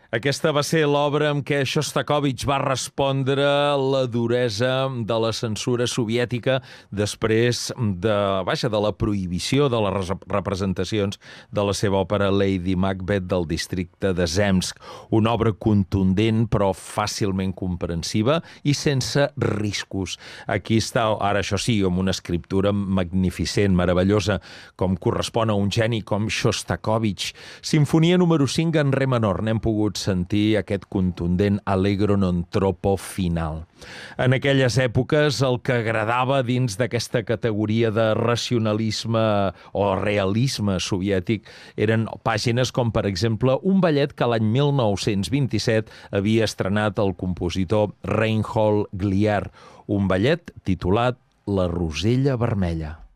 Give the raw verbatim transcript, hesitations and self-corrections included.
Aquesta va ser l'obra amb què Xostakóvitx va respondre la duresa de la censura soviètica després de, vaja, de la prohibició de les representacions de la seva òpera Lady Macbeth del districte de Zemsk. Una obra contundent però fàcilment comprensiva i sense riscos. Aquí està, ara això sí, amb una escriptura magnificent, meravellosa, com correspon a un geni com Xostakóvitx. Simfonia número cinc en re menor. N'hem pogut sentir aquest contundent allegro non troppo final. En aquelles èpoques el que agradava dins d'aquesta categoria de racionalisme o realisme soviètic eren pàgines com, per exemple, un ballet que l'any mil nou-cents vint-i-set havia estrenat el compositor Reinhold Gliar, un ballet titulat La Rosella Vermella.